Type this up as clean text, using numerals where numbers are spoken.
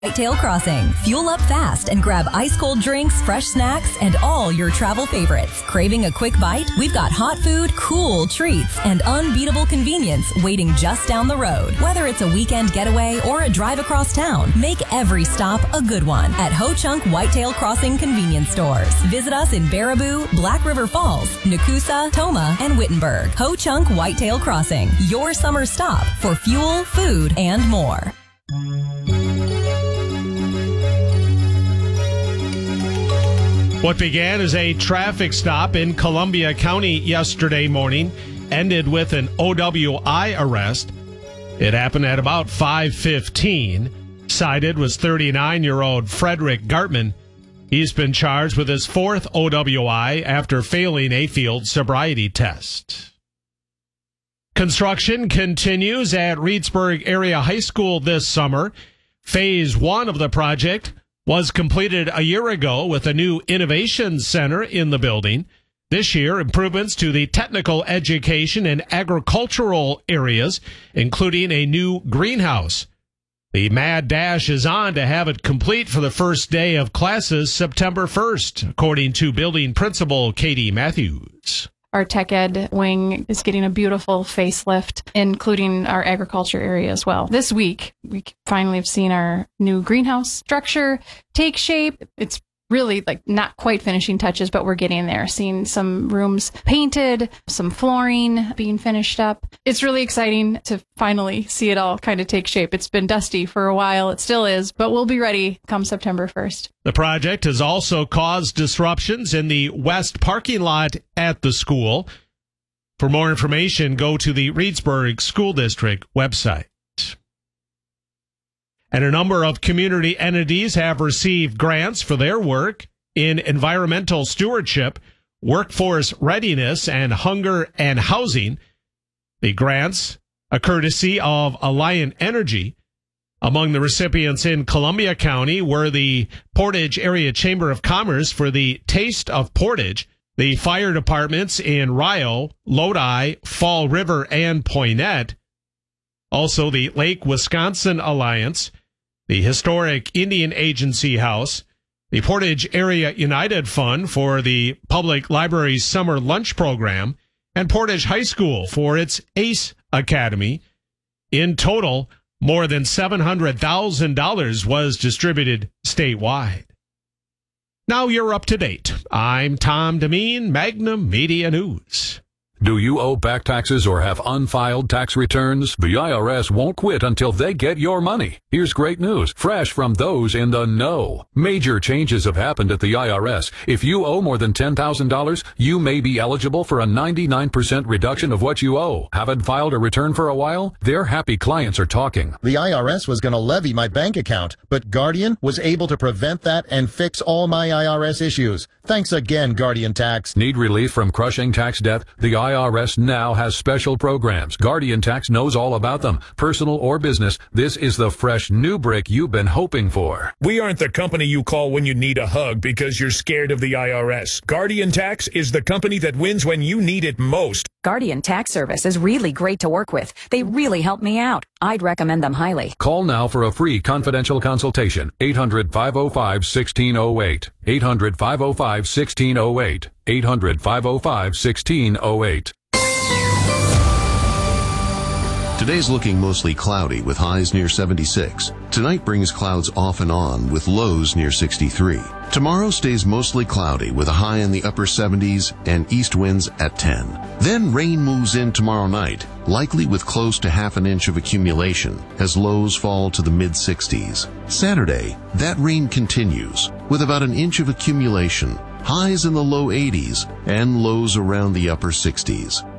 Whitetail Crossing. Fuel up fast and grab ice-cold drinks, fresh snacks, and all your travel favorites. Craving a quick bite? We've got hot food, cool treats, and unbeatable convenience waiting just down the road. Whether it's a weekend getaway or a drive across town, make every stop a good one at Ho-Chunk Whitetail Crossing convenience stores. Visit us in Baraboo, Black River Falls, Nakusa, Toma, and Wittenberg. Ho-Chunk Whitetail Crossing, your summer stop for fuel, food, and more. What began as a traffic stop in Columbia County yesterday morning ended with an OWI arrest. It happened at about 5:15. Cited was 39-year-old Frederick Gartman. He's been charged with his fourth OWI after failing a field sobriety test. Construction continues at Reedsburg Area High School this summer. Phase 1 of the project was completed a year ago with a new innovation center in the building. This year, improvements to the technical education and agricultural areas, including a new greenhouse. The mad dash is on to have it complete for the first day of classes September 1st, according to building principal Katie Matthews. Our tech ed wing is getting a beautiful facelift, including our agriculture area as well. This week, we finally have seen our new greenhouse structure take shape. It's really like not quite finishing touches, but we're getting there. Seeing some rooms painted, some flooring being finished up. It's really exciting to finally see it all kind of take shape. It's been dusty for a while. It still is, but we'll be ready come September 1st. The project has also caused disruptions in the west parking lot at the school. For more information, go to the Reedsburg School District website. And a number of community entities have received grants for their work in environmental stewardship, workforce readiness, and hunger and housing. The grants, a courtesy of Alliant Energy. Among the recipients in Columbia County were the Portage Area Chamber of Commerce for the Taste of Portage, the fire departments in Rio, Lodi, Fall River, and Poinet. Also the Lake Wisconsin Alliance, the Historic Indian Agency House, the Portage Area United Fund for the Public Library's Summer Lunch Program, and Portage High School for its ACE Academy. In total, more than $700,000 was distributed statewide. Now you're up to date. I'm Tom Demeen, Magnum Media News. Do you owe back taxes or have unfiled tax returns? The IRS won't quit until they get your money. Here's great news, fresh from those in the know. Major changes have happened at the IRS. If you owe more than $10,000, you may be eligible for a 99% reduction of what you owe. Haven't filed a return for a while? Their happy clients are talking. The IRS was going to levy my bank account, but Guardian was able to prevent that and fix all my IRS issues. Thanks again, Guardian Tax. Need relief from crushing tax debt? The IRS now has special programs. Guardian Tax knows all about them. Personal or business, this is the fresh new brick you've been hoping for. We aren't the company you call when you need a hug because you're scared of the IRS. Guardian Tax is the company that wins when you need it most. Guardian Tax Service is really great to work with. They really help me out. I'd recommend them highly. Call now for a free confidential consultation. 800-505-1608. 800-505-1608. 800-505-1608. Today's looking mostly cloudy with highs near 76. Tonight brings clouds off and on with lows near 63. Tomorrow stays mostly cloudy with a high in the upper 70s and east winds at 10. Then rain moves in tomorrow night, likely with close to half an inch of accumulation as lows fall to the mid-60s. Saturday, that rain continues with about an inch of accumulation, highs in the low 80s and lows around the upper 60s.